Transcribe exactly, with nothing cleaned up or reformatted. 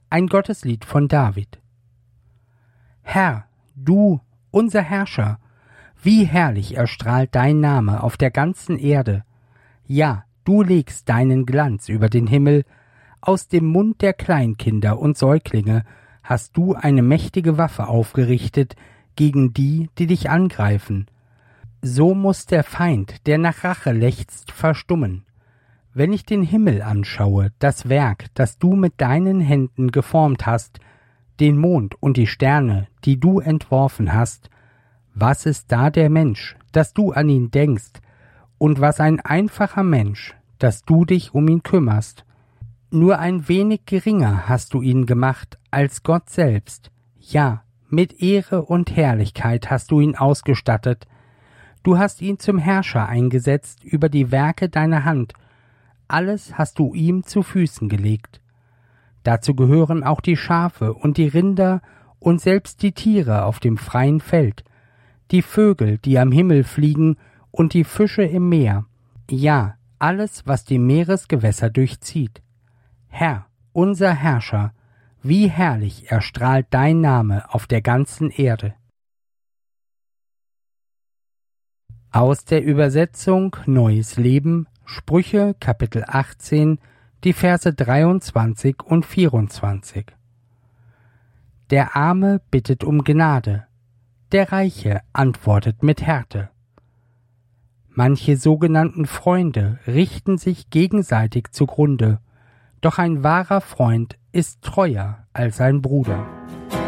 Ein Gotteslied von David. Herr, du, unser Herrscher, wie herrlich erstrahlt dein Name auf der ganzen Erde. Ja, du legst deinen Glanz über den Himmel, aus dem Mund der Kleinkinder und Säuglinge hast du eine mächtige Waffe aufgerichtet gegen die, die dich angreifen. So muß der Feind, der nach Rache lechzt, verstummen. Wenn ich den Himmel anschaue, das Werk, das du mit deinen Händen geformt hast, den Mond und die Sterne, die du entworfen hast, was ist da der Mensch, dass du an ihn denkst, und was ein einfacher Mensch, dass du dich um ihn kümmerst? Nur ein wenig geringer hast du ihn gemacht als Gott selbst. Ja, mit Ehre und Herrlichkeit hast du ihn ausgestattet. Du hast ihn zum Herrscher eingesetzt über die Werke deiner Hand. Alles hast du ihm zu Füßen gelegt. Dazu gehören auch die Schafe und die Rinder und selbst die Tiere auf dem freien Feld, die Vögel, die am Himmel fliegen, und die Fische im Meer, ja, alles, was die Meeresgewässer durchzieht. Herr, unser Herrscher, wie herrlich erstrahlt dein Name auf der ganzen Erde. Aus der Übersetzung Neues Leben, Sprüche, Kapitel achtzehn, die Verse dreiundzwanzig und vierundzwanzig. Der Arme bittet um Gnade, der Reiche antwortet mit Härte. Manche sogenannten Freunde richten sich gegenseitig zugrunde, doch ein wahrer Freund ist treuer als ein Bruder.